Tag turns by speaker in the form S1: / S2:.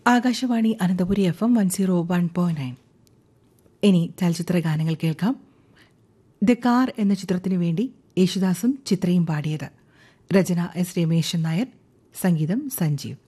S1: Akashvani Ananthapuri FM 101.9. ഇനി ചലച്ചിത്ര ഗാനങ്ങൾ കേൾക്കാം. ദ കാർ എന്ന ചിത്രത്തിനു വേണ്ടി യേശുദാസും ചിത്രയും പാടിയത്. രചന S. രമേശൻ നായർ, സംഗീതം സഞ്ജീവ്.